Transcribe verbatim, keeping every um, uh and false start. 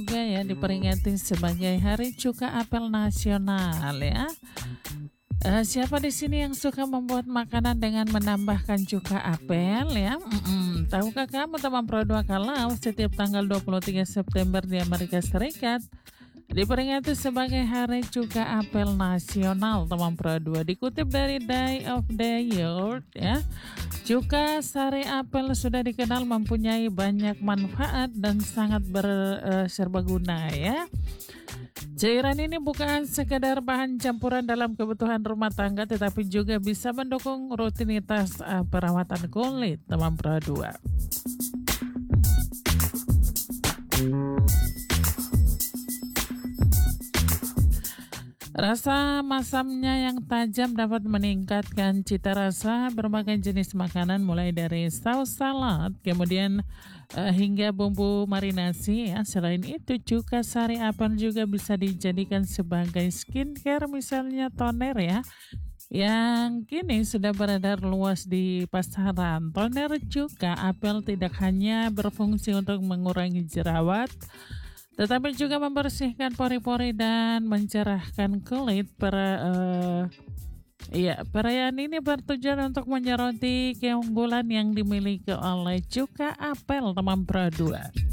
Juga ya diperingati sebagai Hari Cuka Apel Nasional ya. Eh, siapa di sini yang suka membuat makanan dengan menambahkan cuka apel ya? Mm-mm. Tahukah kamu teman Pro dua kalau setiap tanggal dua puluh tiga September di Amerika Serikat diperingati sebagai Hari Cuka Apel Nasional teman Pro dua. Dikutip dari Day of the Year ya. Cuka sari apel sudah dikenal mempunyai banyak manfaat dan sangat berserbaguna ya. Cairan ini bukan sekedar bahan campuran dalam kebutuhan rumah tangga tetapi juga bisa mendukung rutinitas uh, perawatan kulit teman Pro dua. Rasa masamnya yang tajam dapat meningkatkan cita rasa berbagai jenis makanan mulai dari saus salad kemudian uh, hingga bumbu marinasi ya. Selain itu cuka sari apel juga bisa dijadikan sebagai skincare misalnya toner ya yang kini sudah beredar luas di pasaran. Toner cuka apel tidak hanya berfungsi untuk mengurangi jerawat tetapi juga membersihkan pori-pori dan mencerahkan kulit. Para uh, ya, perayaan ini bertujuan untuk menyoroti keunggulan yang dimiliki oleh cuka apel teman Pro dua.